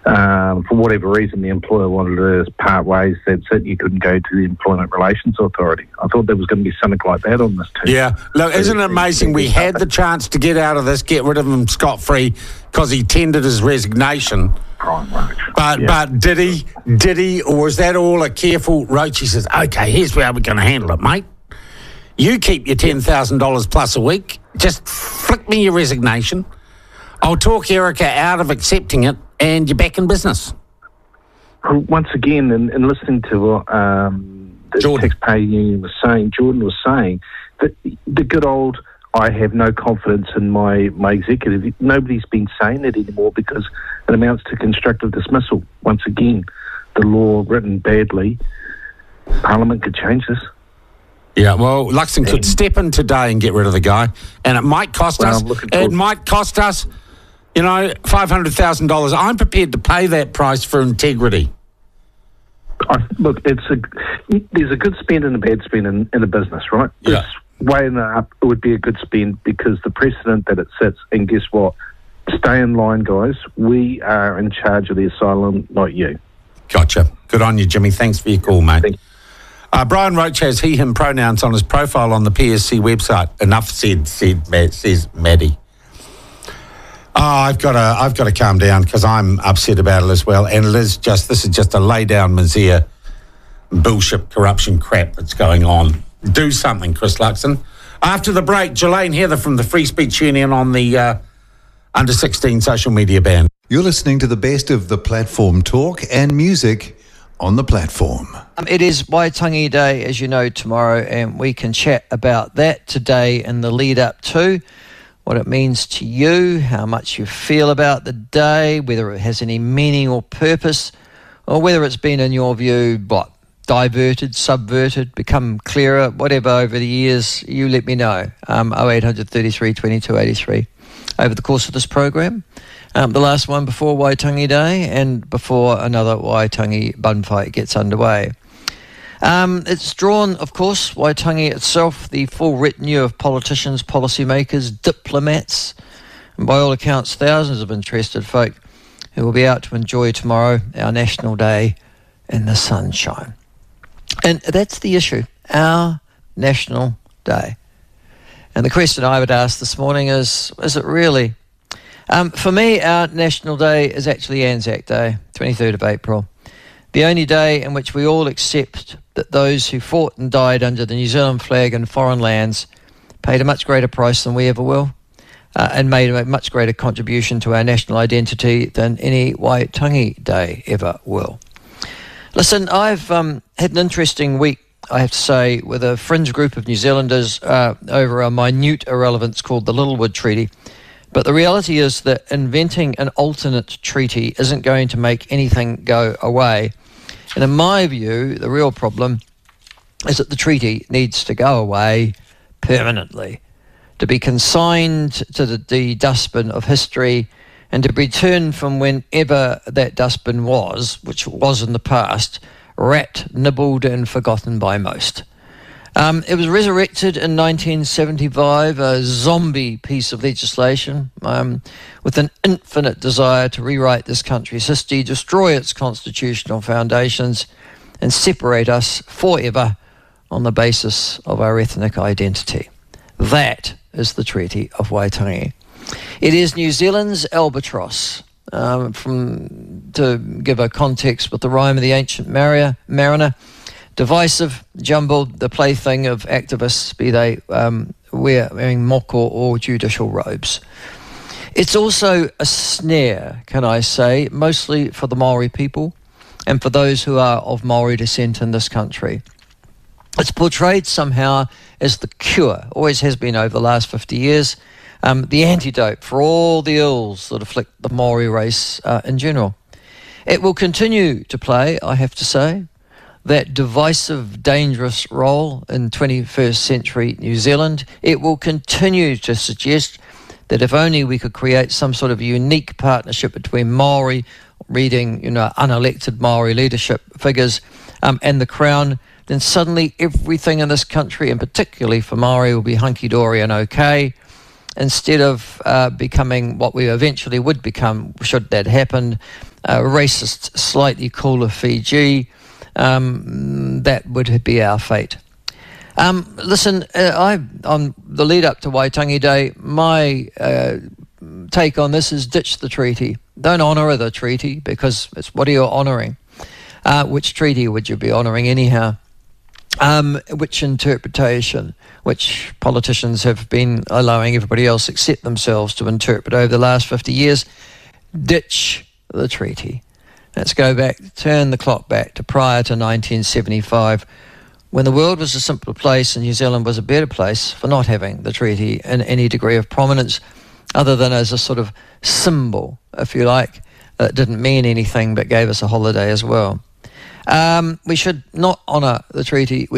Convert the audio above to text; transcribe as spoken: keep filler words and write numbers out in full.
um, for whatever reason, the employer wanted to part ways. That's it. You couldn't go to the Employment Relations Authority. I thought there was going to be something like that on this too. Yeah. Look, isn't it amazing? We had the chance to get out of this, get rid of him scot-free because he tendered his resignation. Right. But yeah. but did he? Did he? Or was that all a careful roach? He says, okay, here's how we're going to handle it, mate. You keep your ten thousand dollars plus a week. Just flick me your resignation. I'll talk Erica out of accepting it, and you're back in business. Once again, in, in listening to what um, the Jordan. taxpayer union was saying, Jordan was saying that the good old, I have no confidence in my, my executive. Nobody's been saying it anymore because it amounts to constructive dismissal. Once again, the law written badly, Parliament could change this. Yeah, well, Luxon could step in today and get rid of the guy, and it might cost well, us. It might cost us, you know, five hundred thousand dollars. I'm prepared to pay that price for integrity. I, look, it's a there's a good spend and a bad spend in, in a business, right? Yeah. It's weighing it up, it would be a good spend because the precedent that it sets, and guess what? Stay in line, guys. We are in charge of the asylum, not you. Gotcha. Good on you, Jimmy. Thanks for your call, mate. Thank you. Uh, Brian Roach has he, him pronouns on his profile on the P S C website. Enough said, said says Maddie. Oh, I've got to, I've got to calm down because I'm upset about it as well. And it is just, this is just a lay down misere bullshit corruption crap that's going on. Do something, Chris Luxon. After the break, Jelaine Heather from the Free Speech Union on the uh, under sixteen social media ban. You're listening to the best of the platform talk and music on the platform. Um, it is Waitangi Day, as you know, tomorrow, and we can chat about that today and the lead up to what it means to you, how much you feel about the day, whether it has any meaning or purpose, or whether it's been, in your view, what, diverted, subverted, become clearer, whatever over the years, you let me know. Um, oh eight hundred thirty-three twenty-two eighty-three over the course of this program. Um, the last one before Waitangi Day and before another Waitangi bun fight gets underway. Um, it's drawn, of course, Waitangi itself, the full retinue of politicians, policymakers, diplomats, and by all accounts, thousands of interested folk who will be out to enjoy tomorrow, our National Day, in the sunshine. And that's the issue, our National Day. And the question I would ask this morning is, is it really? Um, for me, our National Day is actually Anzac Day, twenty-third of April. The only day in which we all accept that those who fought and died under the New Zealand flag in foreign lands paid a much greater price than we ever will, uh, and made a much greater contribution to our national identity than any Waitangi Day ever will. Listen, I've um, had an interesting week, I have to say, with a fringe group of New Zealanders uh, over a minute irrelevance called the Littlewood Treaty. But the reality is that inventing an alternate treaty isn't going to make anything go away. And in my view, the real problem is that the treaty needs to go away permanently, to be consigned to the, the dustbin of history and to be returned from whenever that dustbin was, which was in the past, rat nibbled and forgotten by most. Um, it was resurrected in nineteen seventy-five, a zombie piece of legislation um, with an infinite desire to rewrite this country's history, destroy its constitutional foundations, and separate us forever on the basis of our ethnic identity. That is the Treaty of Waitangi. It is New Zealand's albatross. Um, from to give a context with the rhyme of the ancient mariner, mariner divisive, jumbled, the plaything of activists, be they um, wearing mock or, or judicial robes. It's also a snare, can I say, mostly for the Maori people and for those who are of Maori descent in this country. It's portrayed somehow as the cure, always has been over the last fifty years, um, the antidote for all the ills that afflict the Maori race uh, in general. It will continue to play, I have to say, that divisive, dangerous role in twenty-first century New Zealand. It will continue to suggest that if only we could create some sort of unique partnership between Maori, reading, you know, unelected Maori leadership figures, um, and the Crown, then suddenly everything in this country, and particularly for Maori, will be hunky-dory and okay, instead of uh, becoming what we eventually would become, should that happen, a racist, slightly cooler Fiji, um, that would be our fate. Um, listen, uh, I on the lead up to Waitangi Day, my uh, take on this is ditch the treaty. Don't honour the treaty, because it's what are you honouring? Uh, which treaty would you be honouring anyhow? Um, which interpretation? Which politicians have been allowing everybody else except themselves to interpret over the last fifty years? Ditch the treaty. Let's go back, turn the clock back to prior to nineteen seventy-five, when the world was a simpler place and New Zealand was a better place for not having the treaty in any degree of prominence, other than as a sort of symbol, if you like, that didn't mean anything but gave us a holiday as well. Um, we should not honour the treaty. We